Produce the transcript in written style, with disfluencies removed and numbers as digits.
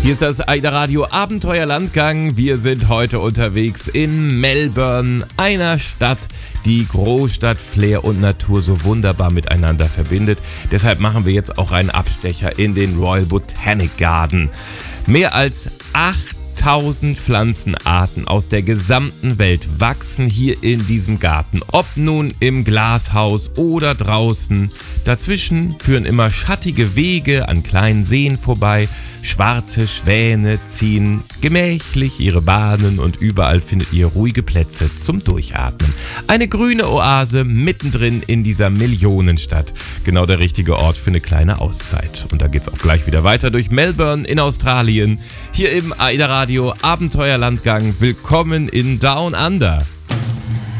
Hier ist das AIDA Radio Abenteuerlandgang. Wir sind heute unterwegs in Melbourne, einer Stadt, die Großstadt, Flair und Natur so wunderbar miteinander verbindet. Deshalb machen wir jetzt auch einen Abstecher in den Royal Botanic Garden. Mehr als 8000 Pflanzenarten aus der gesamten Welt wachsen hier in diesem Garten. Ob nun im Glashaus oder draußen. Dazwischen führen immer schattige Wege an kleinen Seen vorbei. Schwarze Schwäne ziehen gemächlich ihre Bahnen und überall findet ihr ruhige Plätze zum Durchatmen. Eine grüne Oase mittendrin in dieser Millionenstadt. Genau der richtige Ort für eine kleine Auszeit. Und da geht's auch gleich wieder weiter durch Melbourne in Australien. Hier im AIDA Radio Abenteuerlandgang. Willkommen in Down Under.